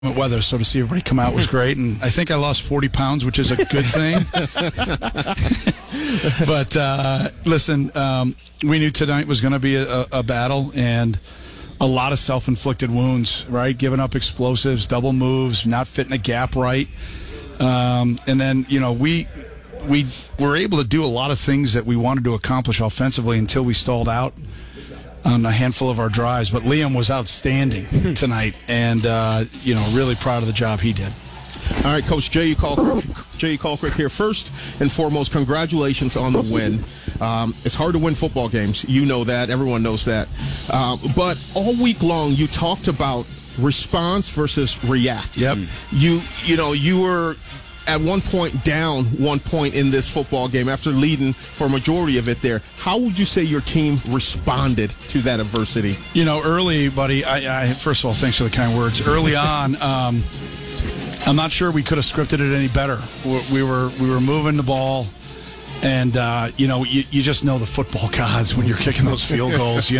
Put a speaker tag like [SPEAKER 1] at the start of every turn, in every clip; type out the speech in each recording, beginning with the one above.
[SPEAKER 1] weather, so to see everybody come out was great. And I think I lost 40 pounds, which is a good thing. But listen, we knew tonight was going to be a battle, and a lot of self-inflicted wounds, right? Giving up explosives, double moves, not fitting a gap right. And then, we were able to do a lot of things that we wanted to accomplish offensively until we stalled out on a handful of our drives. But Liam was outstanding tonight, and, really proud of the job he did.
[SPEAKER 2] All right, Coach J.U. Colquitt here. First and foremost, congratulations on the win. It's hard to win football games. You know that. Everyone knows that. But all week long, you talked about response versus react.
[SPEAKER 1] Yep.
[SPEAKER 2] You were at one point down 1 point in this football game after leading for a majority of it there. How would you say your team responded to that adversity?
[SPEAKER 1] Early, buddy, I first of all, thanks for the kind words. Early on, I'm not sure we could have scripted it any better. We were moving the ball, and you just know the football gods when you're kicking those field goals,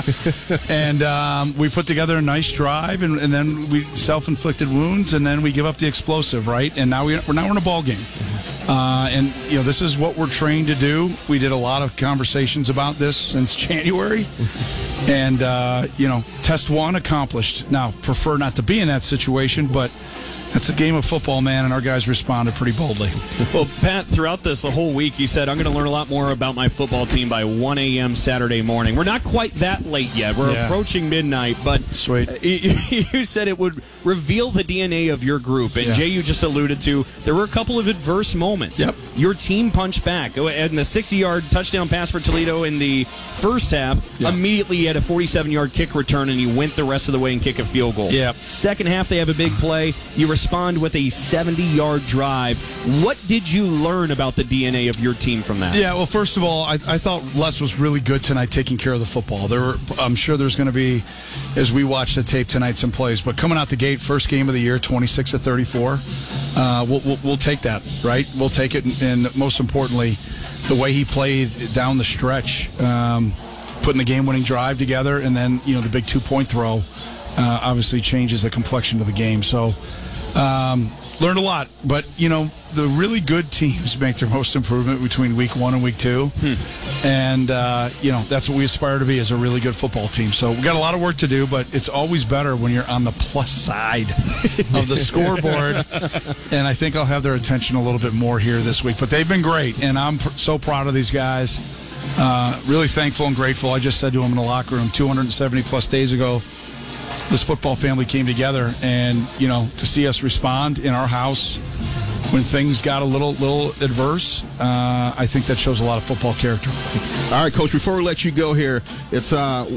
[SPEAKER 1] And we put together a nice drive, and then we self-inflicted wounds, and then we give up the explosive, right? And now we're in a ball game, and this is what we're trained to do. We did a lot of conversations about this since January, and test one accomplished. Now, prefer not to be in that situation, but that's a game of football, man, and our guys responded pretty boldly.
[SPEAKER 3] Well, Pat, throughout this, the whole week, you said, I'm going to learn a lot more about my football team by 1 a.m. Saturday morning. We're not quite that late yet. We're approaching midnight, but
[SPEAKER 1] sweet.
[SPEAKER 3] You said it would reveal the DNA of your group, and Jay, you just alluded to, there were a couple of adverse moments.
[SPEAKER 1] Yep.
[SPEAKER 3] Your team punched back. And the 60-yard touchdown pass for Toledo in the first half, immediately you had a 47-yard kick return, and you went the rest of the way and kick a field goal.
[SPEAKER 1] Yep.
[SPEAKER 3] Second half, they have a big play. You respond with a 70-yard drive. What did you learn about the DNA of your team from that?
[SPEAKER 1] Yeah, well, first of all, I thought Les was really good tonight taking care of the football. I'm sure there's going to be, as we watch the tape tonight, some plays. But coming out the gate, first game of the year, 26 of 34, we'll take that, right? We'll take it, and most importantly, the way he played down the stretch, putting the game-winning drive together, and then, the big two-point throw obviously changes the complexion of the game. So, learned a lot, but the really good teams make their most improvement between week 1 and week 2, and that's what we aspire to be, as a really good football team. So we got a lot of work to do, but it's always better when you're on the plus side of the scoreboard, and I think I'll have their attention a little bit more here this week. But they've been great, and I'm so proud of these guys. Really thankful and grateful. I just said to them in the locker room 270 plus days ago, this football family came together, and to see us respond in our house when things got a little adverse, I think that shows a lot of football character.
[SPEAKER 2] All right, Coach, before we let you go here, it's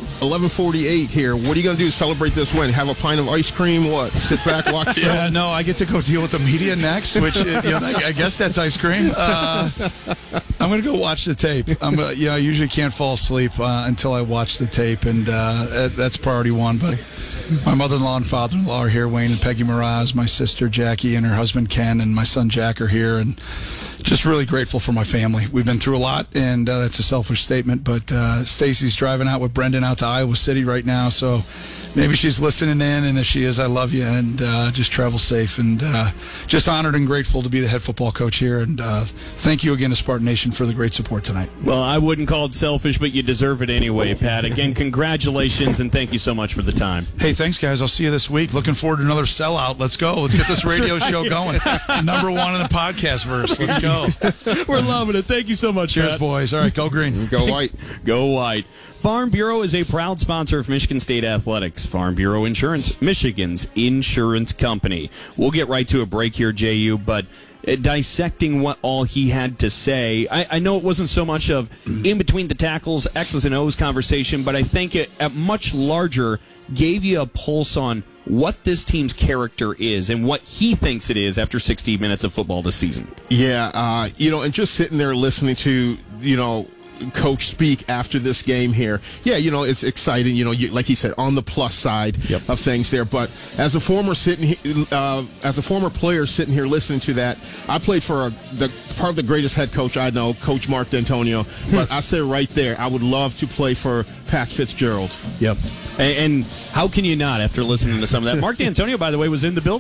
[SPEAKER 2] 11:48 here. What are you going to do to celebrate this win? Have a pint of ice cream? What? Sit back, watch film?
[SPEAKER 1] Yeah, no, I get to go deal with the media next, which I guess that's ice cream. I'm going to go watch the tape. I usually can't fall asleep until I watch the tape, and that's priority one. But my mother-in-law and father-in-law are here, Wayne and Peggy Miraz. My sister Jackie and her husband Ken and my son Jack are here, and just really grateful for my family. We've been through a lot, and that's a selfish statement, but Stacy's driving out with Brendan out to Iowa City right now, so maybe she's listening in, and if she is, I love you, and just travel safe, and just honored and grateful to be the head football coach here, and thank you again to Spartan Nation for the great support tonight.
[SPEAKER 3] Well, I wouldn't call it selfish, but you deserve it anyway, Pat. Again, congratulations, and thank you so much for the time.
[SPEAKER 1] Hey, thanks, guys. I'll see you this week. Looking forward to another sellout. Let's go. Let's get this radio show going. Number one in the podcast verse. Let's go.
[SPEAKER 3] We're loving it. Thank you so much,
[SPEAKER 1] Cheers,
[SPEAKER 3] Pat.
[SPEAKER 1] boys. All right, go green.
[SPEAKER 2] Go white.
[SPEAKER 3] Go white. Farm Bureau is a proud sponsor of Michigan State Athletics. Farm Bureau Insurance, Michigan's insurance company. We'll get right to a break here, JU, but dissecting what all he had to say, I know it wasn't so much of in between the tackles, X's and O's conversation, but I think it at much larger gave you a pulse on what this team's character is and what he thinks it is after 60 minutes of football this season.
[SPEAKER 2] Yeah, and just sitting there listening to, coach speak after this game here. Yeah, it's exciting. Like he said, on the plus side of things there. But as a former player sitting here listening to that, I played for part of the greatest head coach I know, Coach Mark D'Antonio. But I say right there, I would love to play for Pat Fitzgerald.
[SPEAKER 3] Yep. And how can you not after listening to some of that? Mark D'Antonio, by the way, was in the building